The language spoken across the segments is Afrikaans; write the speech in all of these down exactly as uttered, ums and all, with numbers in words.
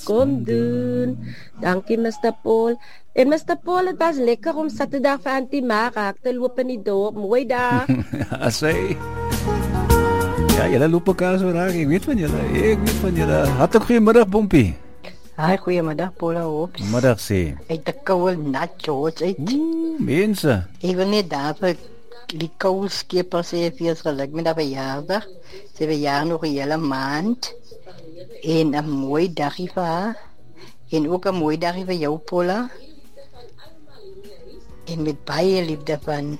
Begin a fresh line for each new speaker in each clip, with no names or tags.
kom doen. Dankie mister Paul. En mister Paul, het was lekker om Saterdag vir Auntie Mara te loop in die dorp. Mooi dag.
Asai. Ja, julle loop elkaar so raak. Ek weet van julle. Ek weet van julle. Had ook goeiemiddag, Bompie.
Hi, goeiemiddag, Paula Hoops.
Middag sê.
Uit de koude nat George uit.
Oeh, mense.
Ik wil net daarvoor die koude skipper sê veel geluk met dat verjaardag. Ze verjaar nog een hele maand. En een mooi dagje voor haar. En ook een mooi dagje voor jou, Paula. En met baie liefde van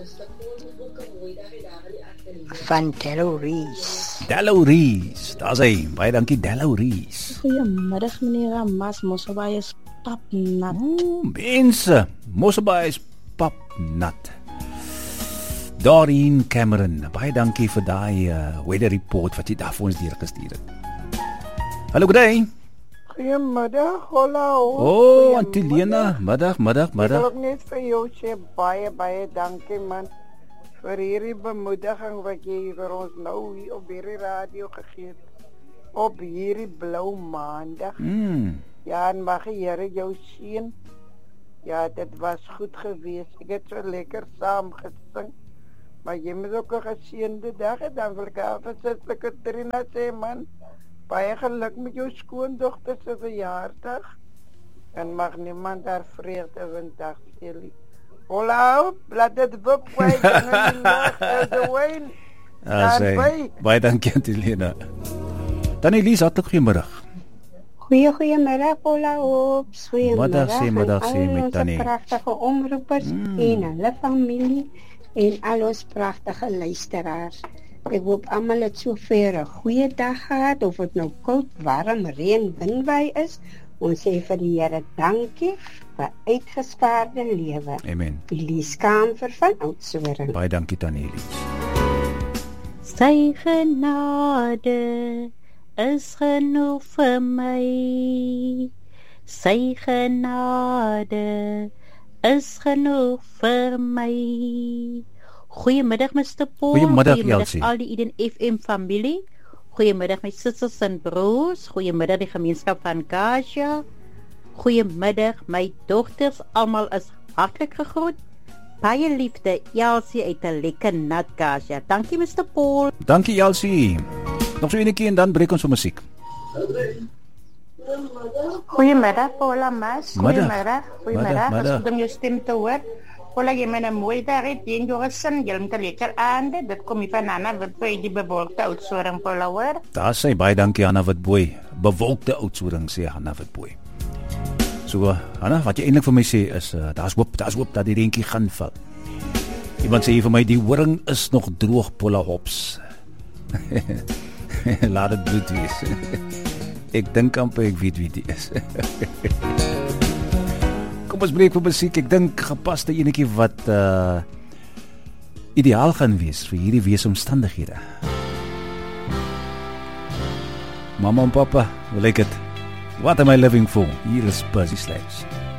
van Dello Rees.
Dello Rees. Daar sê, baie dankie Dello Rees.
Goeiemiddag meneer Amas, Mosselbaai is papnat.
Oeh, mense, Mosselbaai is papnat. Doreen Cameron, baie dankie vir daai uh, weather report wat jy daar vir ons deurgestuur het. Hallo, good day.
Goeiemiddag, hola.
Oh, Auntie Lena, middag, middag, middag.
Ek wil ook net vir jou sê baie, baie dankie man vir hierdie bemoediging wat jy vir ons nou hier op hierdie radio gegee het. Op hierdie blou maandag.
Mm.
Ja, en mag die Here jou seën. Ja, dit was goed geweest. Ek het so lekker saam gesing. Maar jy moet ook 'n geseënde dag hê. Dan wil ek vir Suster Katrina sê man, baie geluk met jou skoondogter se verjaardag. En mag niemand haar vreugde vandag steel. Hola, laat dit wip kwijt. En in dag is de wijn.
Ah, sê, baie dankie Auntie Lena. Dan Elise, hartlik goeiemiddag.
Goeie goeiemiddag, Paula Hoops.
Middag sê, middag sê met
Tannie.
Tannie.
Al ons pragtige omroepers mm. en hulle familie en al ons pragtige luisteraars. Ek hoop almal het so ver 'n goeie dag gehad, of dit nou koud, warm, reën, windwy is. Ons sê vir die Here dankie vir uitgespaarde lewe.
Amen.
Elise Kamfer van Oudtshoorn.
Baie dankie Tannie Elise.
Sy genade is genoeg vir my. Sy genade is genoeg vir my. Goeiemiddag mister Paul.
Goeiemiddag,
Goeiemiddag
Elsie.
al die Eden F M familie. Goeiemiddag my susters en broers. Goeiemiddag die gemeenskap van Gasia. Goeiemiddag my dogters. Almal is hartlik gegroet. Baie liefde, Elsie uit 'n lekker nat Gasia. Dankie mister Paul.
Dankie Elsie. Nog so 'n keer en dan breek ons vir musiek.
Goeiemiddag Paula Mas.
Middag.
Goeiemiddag. Goeiemiddag.
Middag,
As ek om jou stem te hoor. Paula, jy met 'n mooi dag het in jou gesin. Jy moet 'n lekker aande. Dit kom hier van Anna wat by die bewolkte Oudtshoorn Paula hoor.
Daar sê baie dankie Hanna Witbooi. Bewolkte Oudtshoorn sê Hanna Witbooi. So Hanna, wat jy eintlik vir my sê is uh, daar's hoop, daar's hoop dat die reentjie gaan val. Iemand sê vir my die horing is nog droog, Paula Hops. Laat dit bloed wees. Ek dink amper ek weet wie dit is. Kom ons breek vir musiek. Ek dink gepaste enetjie wat uh, ideaal gaan wees vir hierdie weeromstandighede. Mama en papa, hoe lyk dit? What am I living for? Hier is Buzzy Sledge.